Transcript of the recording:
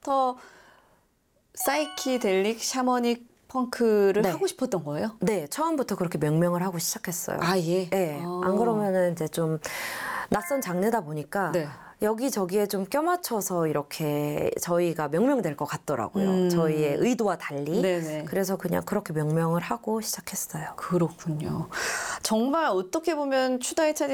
처음부터 사이키델릭 샤머닉 펑크를 네. 하고 싶었던 거예요? 네, 처음부터 그렇게 명명을 하고 시작했어요. 아, 예? 네, 안 그러면은 이제 좀 낯선 장르다 보니까 네. 여기저기에 좀 껴맞춰서 이렇게 저희가 명명될 것 같더라고요. 저희의 의도와 달리. 네네. 그래서 그냥 그렇게 명명을 하고 시작했어요. 그렇군요. 정말 어떻게 보면 추다의 차지